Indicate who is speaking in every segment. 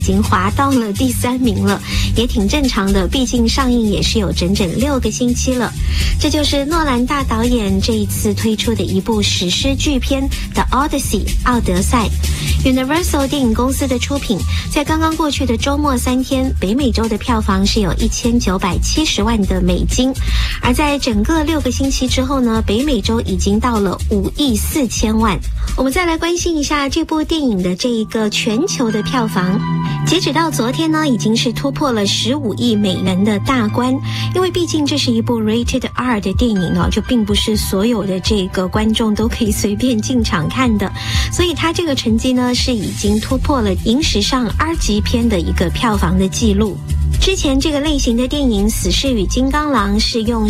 Speaker 1: 已经滑到了第3名了，也挺正常的，毕竟上映也是有整整6个星期了。这就是诺兰大导演这一次推出的一部史诗巨片《The Odyssey》奥德赛。Universal 电影公司的出品，在刚刚过去的周末3天，北美洲的票房是有1970万的美金，而在整个6个星期之后呢，北美洲已经到了5亿4千万。我们再来关心一下这部电影的这一个全球的票房。截止到昨天呢，已经是突破了15亿美元的大关。因为毕竟这是一部 Rated R 的电影哦，就并不是所有的这个观众都可以随便进场看的，所以它这个成绩呢是已经突破了影史上R级片的一个票房的记录。之前这个类型的电影《死侍与金刚狼》是用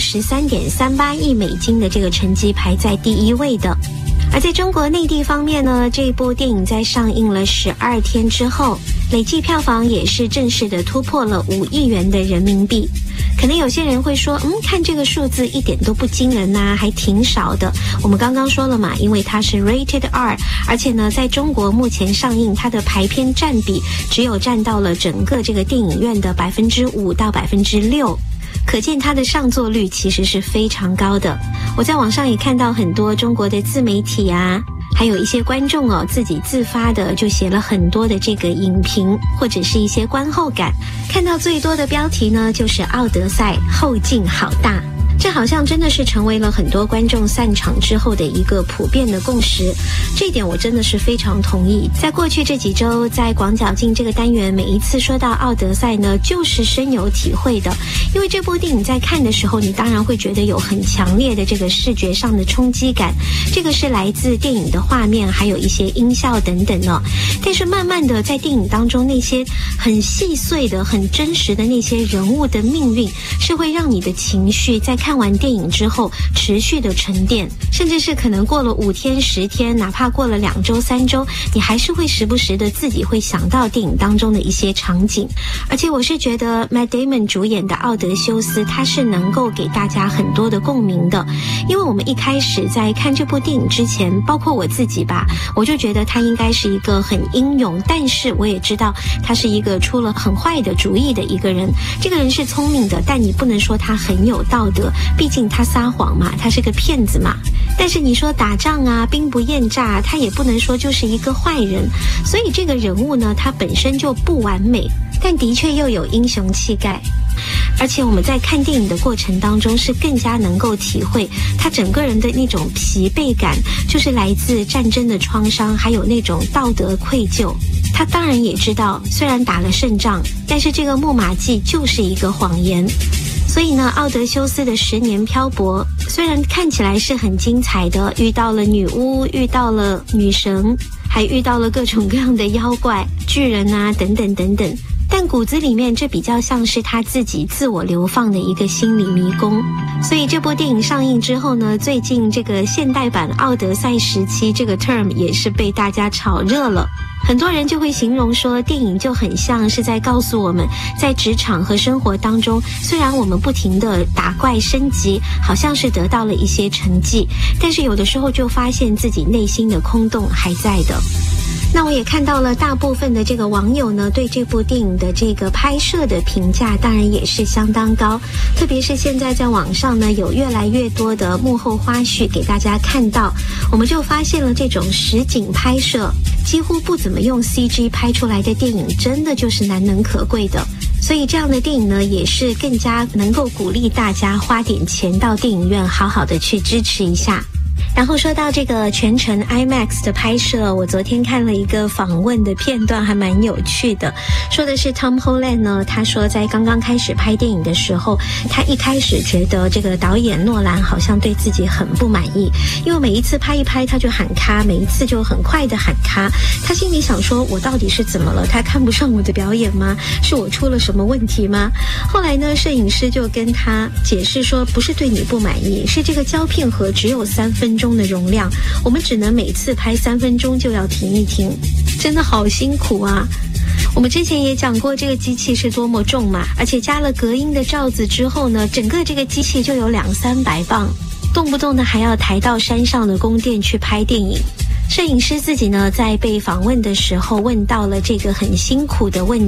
Speaker 1: 13.38亿美金的这个成绩排在第1位的。而在中国内地方面呢，这部电影在上映了12天之后，累计票房也是正式的突破了5亿元的人民币。可能有些人会说，看这个数字一点都不惊人啊，还挺少的。我们刚刚说了嘛，因为它是 Rated R， 而且呢，在中国目前上映，它的排片占比只有占到了整个这个电影院的5%到6%。可见它的上座率其实是非常高的。我在网上也看到很多中国的自媒体啊，还有一些观众哦自己自发的就写了很多的这个影评或者是一些观后感。看到最多的标题呢，就是奥德赛后劲好大。这好像真的是成为了很多观众散场之后的一个普遍的共识，这一点我真的是非常同意。在过去这几周，在广角镜这个单元，每一次说到奥德赛呢，就是深有体会的。因为这部电影在看的时候，你当然会觉得有很强烈的这个视觉上的冲击感，这个是来自电影的画面，还有一些音效等等呢。但是慢慢的，在电影当中那些很细碎的、很真实的那些人物的命运，是会让你的情绪在看完电影之后持续的沉淀，甚至是可能过了5天10天，哪怕过了2周3周，你还是会时不时的自己会想到电影当中的一些场景。而且我是觉得 Matt Damon 主演的奥德修斯，他是能够给大家很多的共鸣的。因为我们一开始在看这部电影之前，包括我自己吧，我就觉得他应该是一个很英勇，但是我也知道他是一个出了很坏的主意的一个人。这个人是聪明的，但你不能说他很有道德，毕竟他撒谎嘛，他是个骗子嘛。但是你说打仗啊，兵不厌诈，他也不能说就是一个坏人。所以这个人物呢，他本身就不完美，但的确又有英雄气概。而且我们在看电影的过程当中，是更加能够体会他整个人的那种疲惫感，就是来自战争的创伤，还有那种道德愧疚。他当然也知道，虽然打了胜仗，但是这个木马计就是一个谎言。所以呢，奥德修斯的10年漂泊虽然看起来是很精彩的，遇到了女巫，遇到了女神，还遇到了各种各样的妖怪、巨人啊等等等等，但骨子里面这比较像是他自己自我流放的一个心理迷宫。所以这部电影上映之后呢，最近这个现代版奥德赛时期这个 term 也是被大家炒热了。很多人就会形容说，电影就很像是在告诉我们，在职场和生活当中，虽然我们不停地打怪升级，好像是得到了一些成绩，但是有的时候就发现自己内心的空洞还在的。那我也看到了大部分的这个网友呢，对这部电影的这个拍摄的评价当然也是相当高，特别是现在在网上呢，有越来越多的幕后花絮给大家看到，我们就发现了这种实景拍摄几乎不怎么用 CG 拍出来的电影真的就是难能可贵的。所以这样的电影呢，也是更加能够鼓励大家花点钱到电影院好好的去支持一下。然后说到这个全程 IMAX 的拍摄，我昨天看了一个访问的片段，还蛮有趣的。说的是 Tom Holland 呢，他说在刚刚开始拍电影的时候，他一开始觉得这个导演诺兰好像对自己很不满意，因为每一次拍一拍他就喊卡，每一次就很快的喊卡。他心里想说，我到底是怎么了？他看不上我的表演吗？是我出了什么问题吗？后来呢，摄影师就跟他解释说，不是对你不满意，是这个胶片盒只有3分钟的容量，我们只能每次拍3分钟就要停一停，真的好辛苦啊。我们之前也讲过这个机器是多么重嘛，而且加了隔音的罩子之后呢，整个这个机器就有200-300磅，动不动的还要抬到山上的宫殿去拍电影。摄影师自己呢，在被访问的时候问到了这个很辛苦的问题。